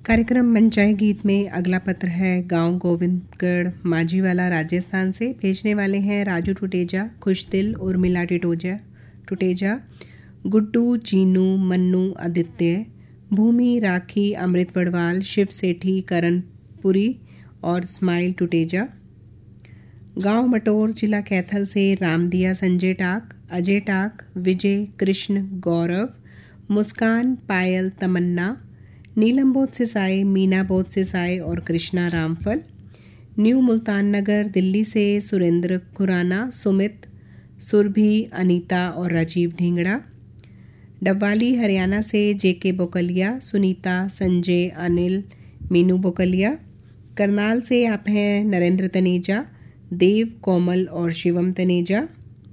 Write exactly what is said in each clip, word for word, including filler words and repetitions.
कार्यक्रम मनचाहे गीत में अगला पत्र है गांव गोविंदगढ़ माझीवाला राजस्थान से। भेजने वाले हैं राजू टुटेजा, खुशदिल, उर्मिला टिटोजा टुटेजा, गुड्डू, चीनू, मन्नू, आदित्य, भूमि, राखी, अमृत वड़वाल, शिव सेठी, करणपुरी और स्माइल टुटेजा। गांव मटोर, जिला कैथल से रामदिया, संजय टाक, अजय टाक, विजय, कृष्ण, गौरव, मुस्कान, पायल, तमन्ना, नीलम बोध सिसाई, मीना बोध सिसाई और कृष्णा रामफल। न्यू मुल्तान नगर दिल्ली से सुरेंद्र खुराना, सुमित, सुरभि, अनीता और राजीव ढींगड़ा। डब्वाली हरियाणा से जेके बोकलिया, सुनीता, संजय, अनिल, मीनू बोकलिया। करनाल से आप हैं नरेंद्र तनेजा, देव, कोमल और शिवम तनेजा।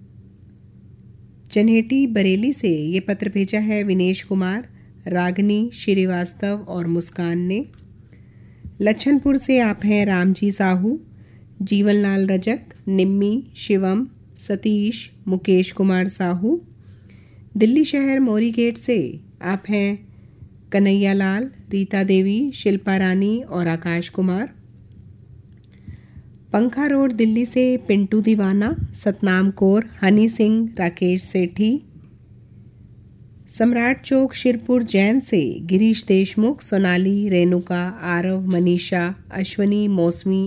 चन्हेटी बरेली से ये पत्र भेजा है विनेश कुमार, रागनी, श्रीवास्तव और मुस्कान ने। लच्छनपुर से आप हैं रामजी साहू, जीवनलाल रजक, निम्मी, शिवम, सतीश, मुकेश कुमार साहू। दिल्ली शहर मोरी गेट से आप हैं कन्हैया लाल, रीता देवी, शिल्पा रानी और आकाश कुमार। पंखा रोड दिल्ली से पिंटू दीवाना, सतनाम कौर, हनी सिंह, राकेश सेठी। सम्राट चौक शिरपुर जैन से गिरीश देशमुख, सोनाली, रेणुका, आरव, मनीषा, अश्वनी, मौसमी